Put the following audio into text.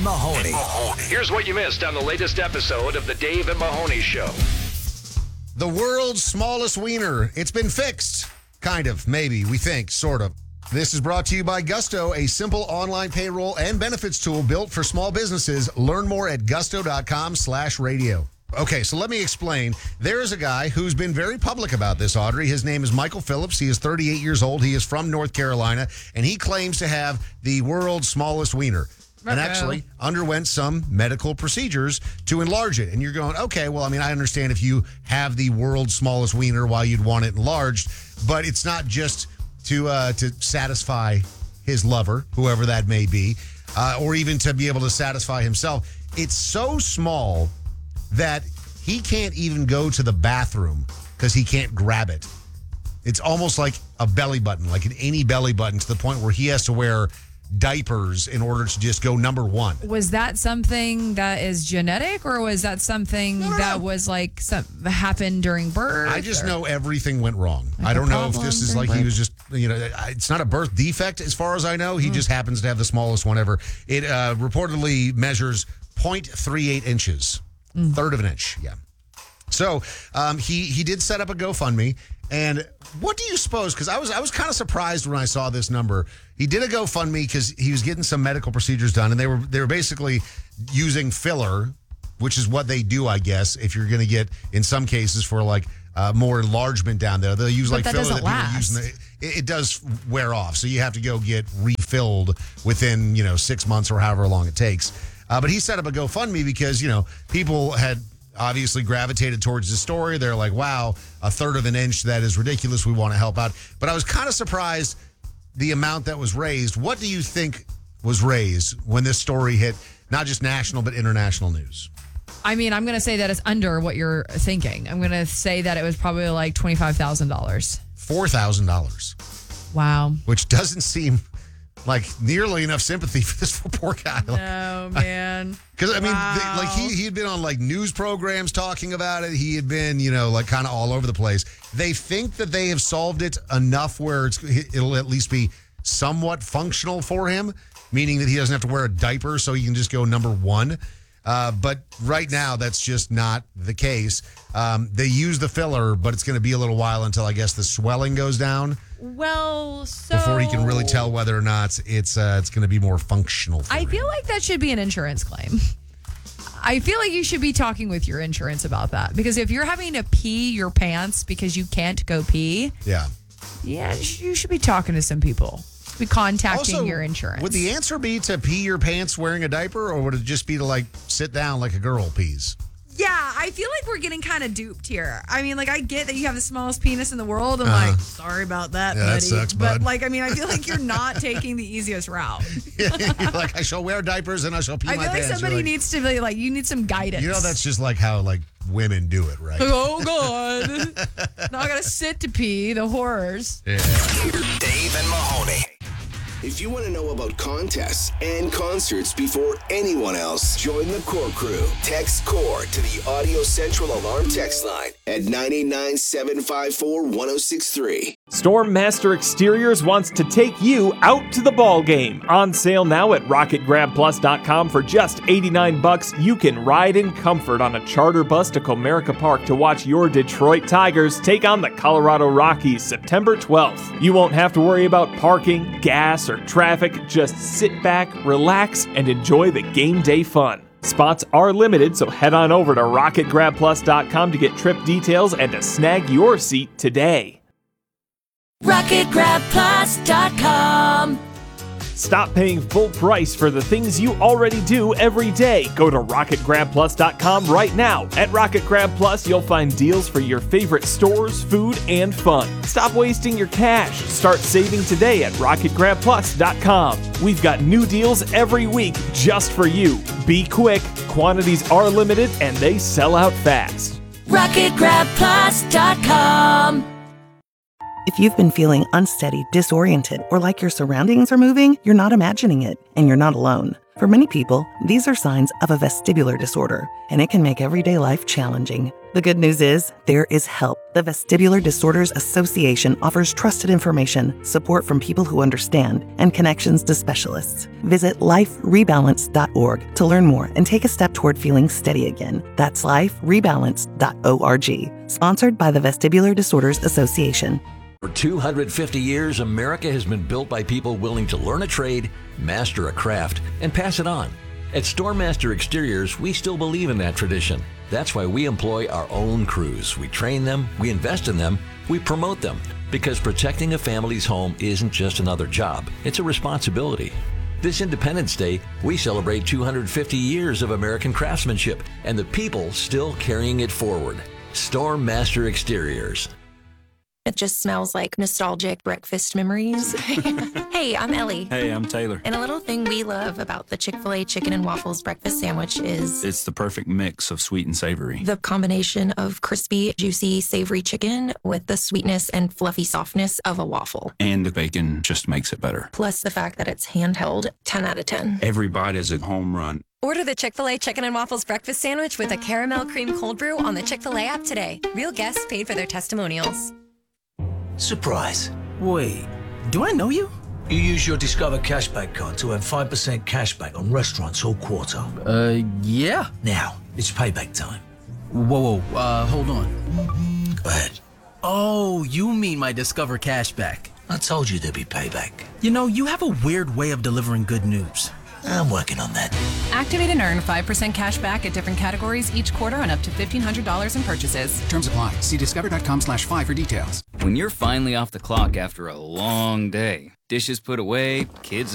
Mahoney. Here's what you missed on the latest episode of the Dave and Mahoney Show. The world's smallest wiener. It's been fixed. Kind of, maybe, we think, sort of. This is brought to you by Gusto, a simple online payroll and benefits tool built for small businesses. Learn more at gusto.com/radio. Okay, so let me explain. There is a guy who's been very public about this, Audrey. His name is Michael Phillips. He is 38 years old. He is from North Carolina, and he claims to have the world's smallest wiener. And actually underwent some medical procedures to enlarge it. And you're going, okay, well, I mean, I understand if you have the world's smallest wiener why you'd want it enlarged, but it's not just to satisfy his lover, whoever that may be, or even to be able to satisfy himself. It's so small that he can't even go to the bathroom because he can't grab it. It's almost like a belly button, like an any belly button, to the point where he has to wear diapers in order to just go number one. Was that something that is genetic, or was that something that was like happened during birth? I just know everything went wrong. I don't know if this is like he was just, it's not a birth defect as far as I know. He just happens to have the smallest one ever. It reportedly measures 0.38 inches, third of an inch. Yeah. So he did set up a GoFundMe. And what do you suppose? Because I was kind of surprised when I saw this number. He did a GoFundMe because he was getting some medical procedures done, and they were basically using filler, which is what they do, I guess. If you're going to get, in some cases, for like more enlargement down there, they'll use like filler that people use. It does wear off, so you have to go get refilled within 6 months or however long it takes. But he set up a GoFundMe because people had obviously gravitated towards the story. They're like, wow, a third of an inch, that is ridiculous. We want to help out. But I was kind of surprised the amount that was raised. What do you think was raised when this story hit not just national but international news? I mean, I'm going to say that it's under what you're thinking. I'm going to say that it was probably like $25,000. $4,000. Wow. Which doesn't seem like nearly enough sympathy for this poor guy. No, man. Because, I mean, he had been on, like, news programs talking about it. He had been, like, kind of all over the place. They think that they have solved it enough where it'll at least be somewhat functional for him, meaning that he doesn't have to wear a diaper so he can just go number one. But right now, that's just not the case. They use the filler, but it's going to be a little while until, I guess, the swelling goes down. Well, before he can really tell whether or not it's going to be more functional for him. feel like that should be an insurance claim. I feel like you should be talking with your insurance about that, because if you're having to pee your pants because you can't go pee, yeah, you should be talking to some people. Be contacting your insurance. Would the answer be to pee your pants wearing a diaper, or would it just be to like sit down like a girl pees? Yeah, I feel like we're getting kind of duped here. I mean, like, I get that you have the smallest penis in the world. I'm like, sorry about that, buddy. That sucks, bud. But, like, I mean, I feel like you're not taking the easiest route. You're like, I shall wear diapers and I shall pee my pants. I feel like somebody needs to be like, you need some guidance. That's just like how, like, women do it, right? Oh, God. Now I got to sit to pee. The horrors. Yeah. Dave and Mahoney. If you want to know about contests and concerts before anyone else, join the Core Crew. Text CORE to the Audio Central Alarm text line at 989-754-1063. Stormmaster Exteriors wants to take you out to the ball game. On sale now at RocketGrabPlus.com for just $89. You can ride in comfort on a charter bus to Comerica Park to watch your Detroit Tigers take on the Colorado Rockies September 12th. You won't have to worry about parking, gas, or traffic. Just sit back, relax, and enjoy the game day fun. Spots are limited, so head on over to RocketGrabPlus.com to get trip details and to snag your seat today. RocketGrabPlus.com. Stop paying full price for the things you already do every day. Go to RocketGrabPlus.com right now. At Rocket Grab Plus, you'll find deals for your favorite stores, food, and fun. Stop wasting your cash. Start saving today at RocketGrabPlus.com. We've got new deals every week just for you. Be quick, quantities are limited, and they sell out fast. RocketGrabPlus.com. If you've been feeling unsteady, disoriented, or like your surroundings are moving, you're not imagining it, and you're not alone. For many people, these are signs of a vestibular disorder, and it can make everyday life challenging. The good news is there is help. The Vestibular Disorders Association offers trusted information, support from people who understand, and connections to specialists. Visit liferebalance.org to learn more and take a step toward feeling steady again. That's liferebalance.org. Sponsored by the Vestibular Disorders Association. For 250 years, America has been built by people willing to learn a trade, master a craft, and pass it on. At Stormmaster Exteriors, we still believe in that tradition. That's why we employ our own crews. We train them, we invest in them, we promote them. Because protecting a family's home isn't just another job, it's a responsibility. This Independence Day, we celebrate 250 years of American craftsmanship and the people still carrying it forward. Stormmaster Exteriors. It just smells like nostalgic breakfast memories. Hey, I'm Ellie. Hey, I'm Taylor. And a little thing we love about the Chick-fil-A chicken and waffles breakfast sandwich is... it's the perfect mix of sweet and savory. The combination of crispy, juicy, savory chicken with the sweetness and fluffy softness of a waffle. And the bacon just makes it better. Plus the fact that it's handheld, 10 out of 10. Every bite is a home run. Order the Chick-fil-A Chicken and Waffles breakfast sandwich with a caramel cream cold brew on the Chick-fil-A app today. Real guests paid for their testimonials. Surprise. Wait, do I know you? You use your Discover Cashback card to earn 5% cashback on restaurants all quarter. Yeah. Now, it's payback time. Whoa, hold on. Go ahead. Oh, you mean my Discover Cashback. I told you there'd be payback. You know, you have a weird way of delivering good news. I'm working on that. Activate and earn 5% cash back at different categories each quarter on up to $1,500 in purchases. Terms apply. See discover.com/5 for details. When you're finally off the clock after a long day, dishes put away, kids